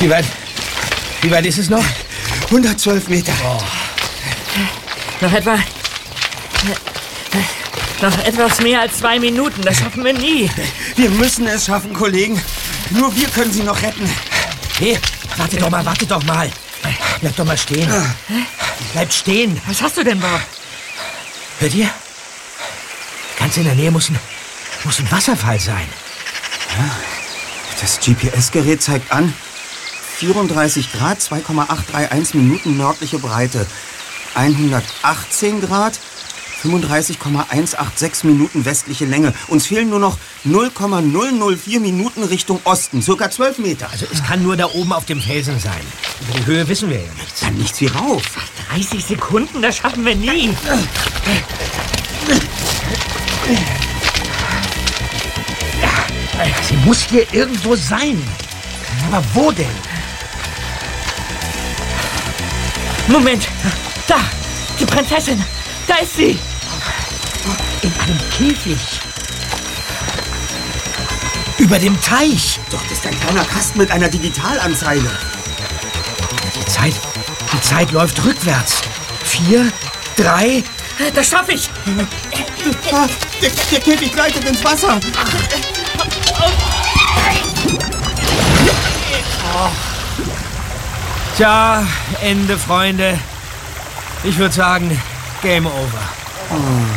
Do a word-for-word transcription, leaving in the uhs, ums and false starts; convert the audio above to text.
Wie weit, wie weit ist es noch? hundertzwölf Meter. Oh. Noch etwa... Noch etwas mehr als zwei Minuten. Das schaffen wir nie. Wir müssen es schaffen, Kollegen. Nur wir können sie noch retten. Hey, warte doch mal, warte doch mal. Bleib doch mal stehen. Bleib stehen. Was hast du denn, Bob? Hört ihr? Ganz in der Nähe muss ein, muss ein Wasserfall sein. Ja, das G P S-Gerät zeigt an, vierunddreißig Grad, zwei Komma achthunderteinunddreißig Minuten nördliche Breite. hundertachtzehn Grad, fünfunddreißig Komma hundertsechsundachtzig Minuten westliche Länge. Uns fehlen nur noch null Komma null null vier Minuten Richtung Osten, circa zwölf Meter. Also es kann nur da oben auf dem Felsen sein. Über die Höhe wissen wir ja nichts. Dann nichts wie rauf. dreißig Sekunden, das schaffen wir nie. Sie muss hier irgendwo sein. Aber wo denn? Moment, da, die Prinzessin, da ist sie. In einem Käfig. Über dem Teich. Doch, das ist ein kleiner Kasten mit einer Digitalanzeige. Die Zeit, die Zeit läuft rückwärts. Vier, drei... Das schaffe ich. Ah, der, der Käfig gleitet ins Wasser. Oh. Tja, Ende, Freunde. Ich würde sagen, Game over. Oh.